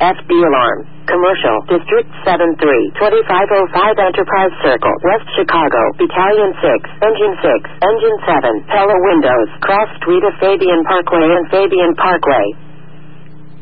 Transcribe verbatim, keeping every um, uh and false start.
F D alarm. Commercial, District seven three, twenty-five oh five Enterprise Circle, West Chicago, Battalion six, Engine six, Engine seven, Pella Windows, Cross Street of Fabian Parkway and Fabian Parkway.